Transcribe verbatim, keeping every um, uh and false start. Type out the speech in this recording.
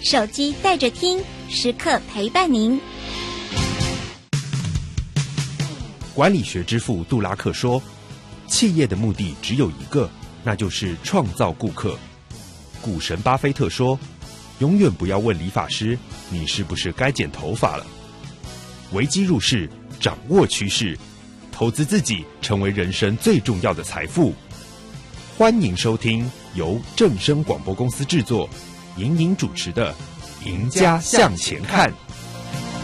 手机带着听，时刻陪伴您。 管理学之父杜拉克说，企业的目的只有一个，那就是创造顾客。股神巴菲特说，永远不要问理发师你是不是该剪头发了。危机入市，掌握趋势，投资自己成为人生最重要的财富。欢迎收听由正声广播公司制作，莹莹主持的《赢家向前看》。